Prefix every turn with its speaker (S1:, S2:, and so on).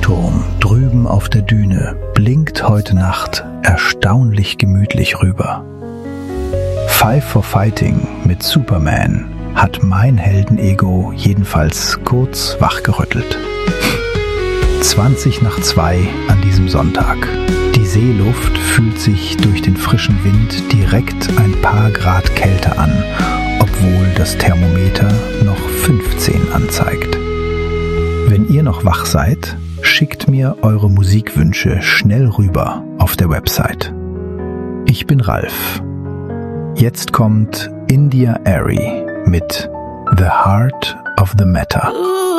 S1: Leuchtturm drüben auf der Düne blinkt heute Nacht erstaunlich gemütlich rüber. Five for Fighting mit Superman hat mein Heldenego jedenfalls kurz wachgerüttelt. 2:20 an diesem Sonntag. Die Seeluft fühlt sich durch den frischen Wind direkt ein paar Grad kälter an, obwohl das Thermometer noch 15 anzeigt. Wenn ihr noch wach seid, schickt mir eure Musikwünsche schnell rüber auf der Website. Ich bin Ralf. Jetzt kommt India Arie mit The Heart of the Matter.